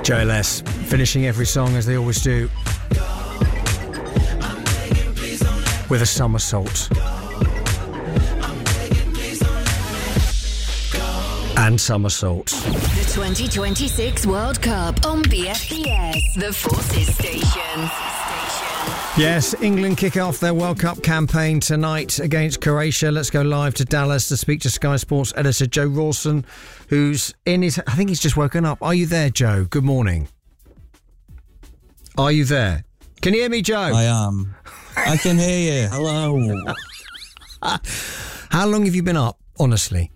JLS, finishing every song as they always do, with a somersault. And somersault. The 2026 World Cup on BFBS, the Forces Station. Yes, England kick off their World Cup campaign tonight against Croatia. Let's go live to Dallas to speak to Sky Sports editor Joe Rawson, who's in his... I think he's just woken up. Are you there, Joe? Good morning. Are you there? Can you hear me, Joe? I am. I can hear you. Hello. How long have you been up, honestly?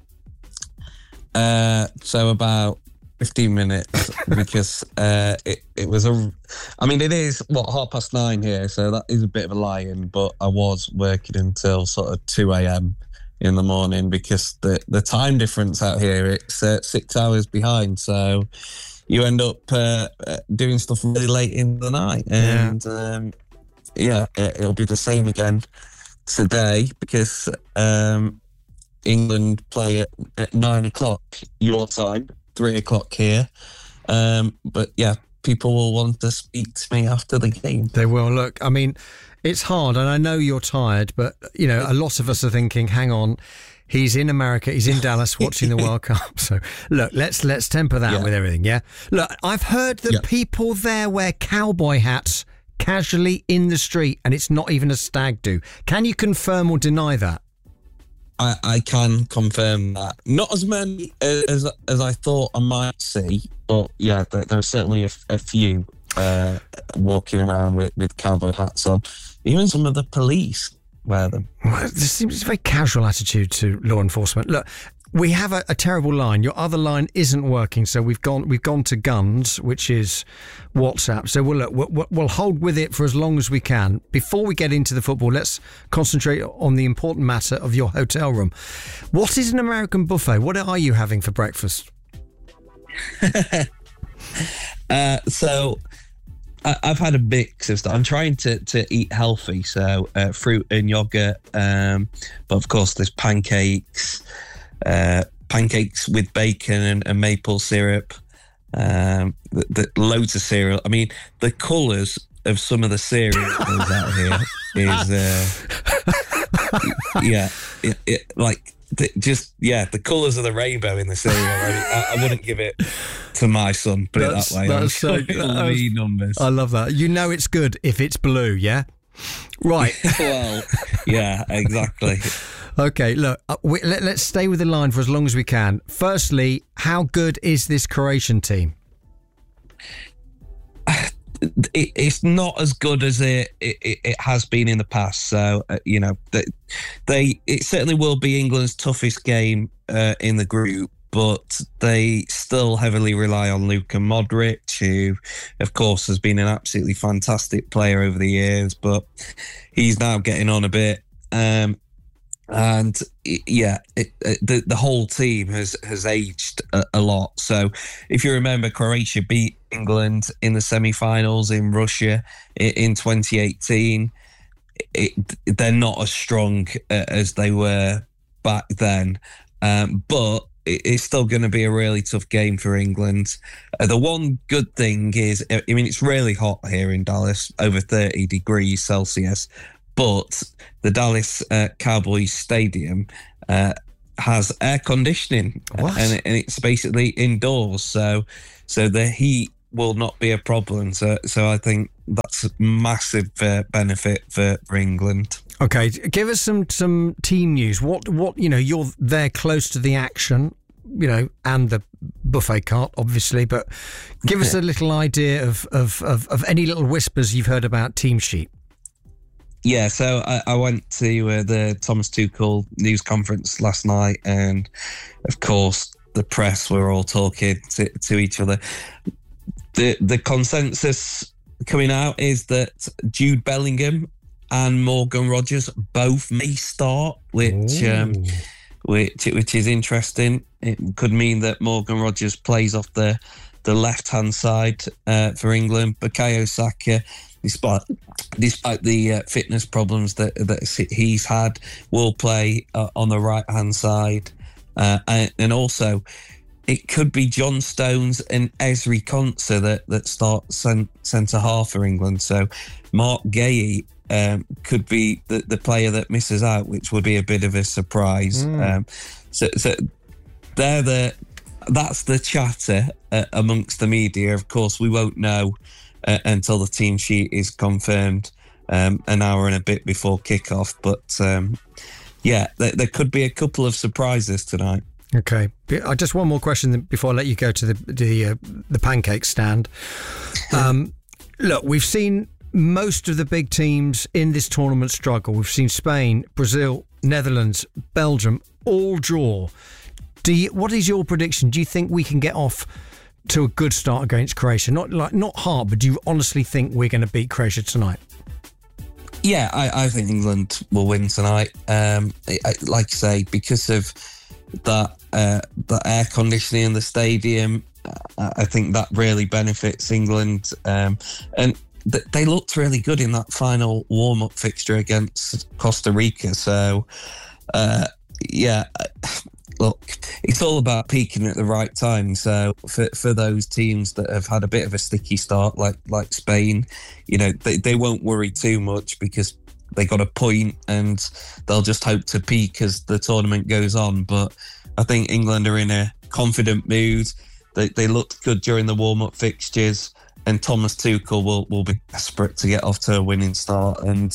So about 15 minutes because it was it is 9:30 here, so that is a bit of a lie-in, but I was working until sort of 2 a.m. in the morning because the time difference out here, it's 6 hours behind, so you end up doing stuff really late in the night, and it'll be the same again today because England play at 9 o'clock your time, 3 o'clock here. But yeah, people will want to speak to me after the game. They will. Look, I mean, it's hard, and I know you're tired, but, you know, a lot of us are thinking, hang on, he's in America, he's in Dallas watching the World Cup. So, look, let's temper that with everything, yeah? Look, I've heard that people there wear cowboy hats casually in the street, and it's not even a stag do. Can you confirm or deny that? I can confirm that. Not as many as I thought I might see, but yeah, there are certainly a few walking around with cowboy hats on. Even some of the police wear them. Well, there seems a very casual attitude to law enforcement. Look, we have a terrible line. Your other line isn't working, so we've gone to guns, which is WhatsApp. So we'll hold with it for as long as we can. Before we get into the football, let's concentrate on the important matter of your hotel room. What is an American buffet? What are you having for breakfast? So I've had a mix of stuff. I'm trying to eat healthy, so fruit and yogurt, but of course there's pancakes with bacon and maple syrup, loads of cereal. I mean, the colours of some of the cereals out here is the colours of the rainbow in the cereal. I wouldn't give it to my son, put it that way. That's so numbers. I love that. You know it's good if it's blue, yeah? Right. Well, yeah, exactly. Okay, look, let's stay with the line for as long as we can. Firstly, how good is this Croatian team? It's not as good as it has been in the past. So, it certainly will be England's toughest game in the group, but they still heavily rely on Luka Modric, who, of course, has been an absolutely fantastic player over the years, but he's now getting on a bit. The whole team has aged a lot. So if you remember, Croatia beat England in the semi-finals in Russia in 2018. They're not as strong as they were back then, but it's still going to be a really tough game for England. The one good thing is, it's really hot here in Dallas, over 30 degrees Celsius. But the Dallas Cowboys Stadium has air conditioning, and it's basically indoors, so the heat will not be a problem. So I think that's a massive benefit for England. Okay, give us some team news. What you're there close to the action, and the buffet cart, obviously, but give us a little idea of any little whispers you've heard about team sheet. Yeah, so I went to the Thomas Tuchel news conference last night, and of course the press were all talking to each other. The consensus coming out is that Jude Bellingham and Morgan Rogers both may start, which is interesting. It could mean that Morgan Rogers plays off the left-hand side for England. Bukayo Saka, despite the fitness problems that he's had, will play on the right-hand side. And also, it could be John Stones and Ezri Konsa that start centre half for England. So Mark Gay could be the player that misses out, which would be a bit of a surprise. So that's the chatter amongst the media. Of course, we won't know until the team sheet is confirmed an hour and a bit before kickoff. But there could be a couple of surprises tonight. Okay, just one more question before I let you go to the pancake stand. Look, we've seen most of the big teams in this tournament struggle. We've seen Spain, Brazil, Netherlands, Belgium all draw. What is your prediction? Do you think we can get off to a good start against Croatia? Not hard, but do you honestly think we're going to beat Croatia tonight? Yeah, I think England will win tonight. Like I say, because of that air conditioning in the stadium, I think that really benefits England. And they looked really good in that final warm-up fixture against Costa Rica. So, look, it's all about peaking at the right time. So for those teams that have had a bit of a sticky start, like Spain, they won't worry too much because they got a point and they'll just hope to peak as the tournament goes on. But I think England are in a confident mood. They looked good during the warm-up fixtures, and Thomas Tuchel will be desperate to get off to a winning start. And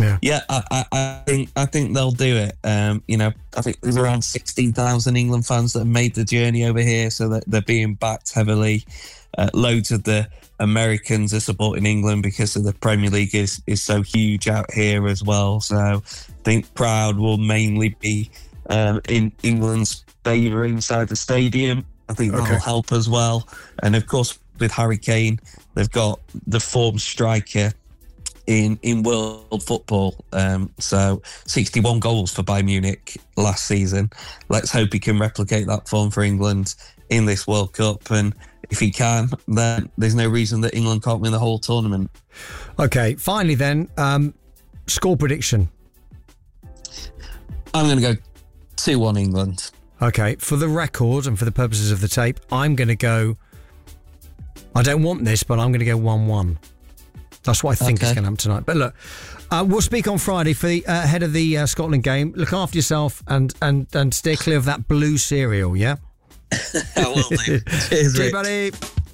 I think they'll do it. I think there's around 16,000 England fans that have made the journey over here, so that they're being backed heavily. Loads of the Americans are supporting England because of the Premier League is so huge out here as well. So I think crowd will mainly be in England's favour inside the stadium. I think that'll help as well. And of course, with Harry Kane, they've got the form striker in world football. So 61 goals for Bayern Munich last season. Let's hope he can replicate that form for England in this World Cup. And if he can, then there's no reason that England can't win the whole tournament. Okay, finally then, score prediction. I'm going to go 2-1 England. Okay, for the record and for the purposes of the tape, I'm going to go... I don't want this, but I'm going to go 1-1. That's what I think is going to happen tonight. But look, we'll speak on Friday for the ahead of the Scotland game. Look after yourself and steer clear of that blue cereal, yeah? I will do. Cheers, buddy.